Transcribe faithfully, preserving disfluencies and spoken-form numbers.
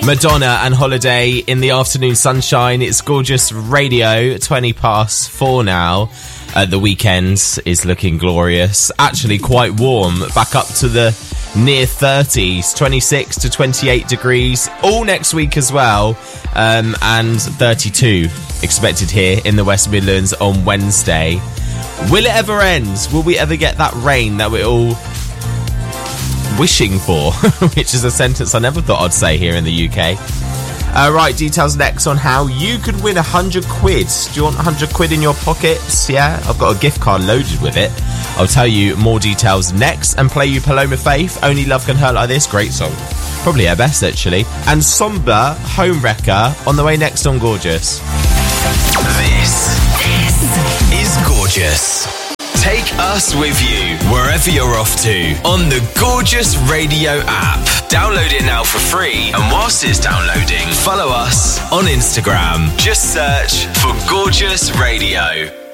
Madonna and Holiday in the afternoon sunshine. It's Gorgeous Radio, twenty past four now. Uh, the weekend is looking glorious. Actually quite warm, back up to the near thirties, twenty-six to twenty-eight degrees, all next week as well, um, and thirty-two expected here in the West Midlands on Wednesday. Will it ever end? Will we ever get that rain that we're all wishing for? Which is a sentence I never thought I'd say here in the U K. Uh, right, details next on how you could win one hundred quid. Do you want one hundred quid in your pockets? Yeah, I've got a gift card loaded with it. I'll tell you more details next and play you Paloma Faith, Only Love Can Hurt Like This. Great song. Probably her best, actually. And Somber, Home Wrecker, on the way next on Gorgeous. This, this is Gorgeous. Take us with you wherever you're off to on the Gorgeous Radio app. Download it now for free, and whilst it's downloading, follow us on Instagram. Just search for Gorgeous Radio.